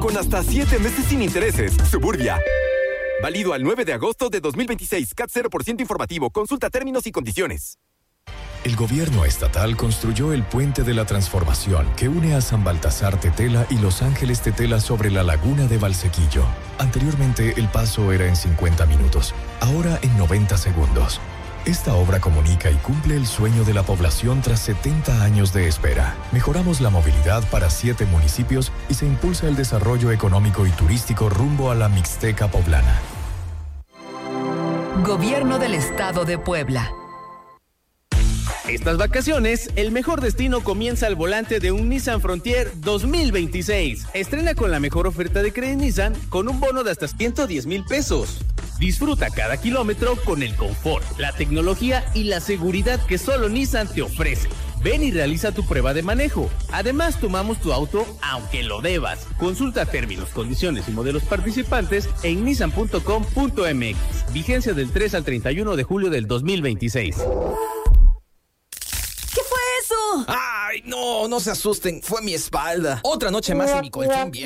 con hasta 7 meses sin intereses. Suburbia. Válido al 9 de agosto de 2026. CAT 0% informativo. Consulta términos y condiciones. El gobierno estatal construyó el Puente de la Transformación que une a San Baltasar Tetela y Los Ángeles Tetela sobre la laguna de Valsequillo. Anteriormente el paso era en 50 minutos, ahora en 90 segundos. Esta obra comunica y cumple el sueño de la población tras 70 años de espera. Mejoramos la movilidad para 7 municipios y se impulsa el desarrollo económico y turístico rumbo a la Mixteca poblana. Gobierno del Estado de Puebla. Estas vacaciones, el mejor destino comienza al volante de un Nissan Frontier 2026. Estrena con la mejor oferta de Credit Nissan con un bono de hasta 110,000 pesos. Disfruta cada kilómetro con el confort, la tecnología y la seguridad que solo Nissan te ofrece. Ven y realiza tu prueba de manejo. Además, tomamos tu auto aunque lo debas. Consulta términos, condiciones y modelos participantes en nissan.com.mx. Vigencia del 3 al 31 de julio del 2026. ¡Ay, no se asusten! Fue mi espalda. Otra noche más y mi colchón bien.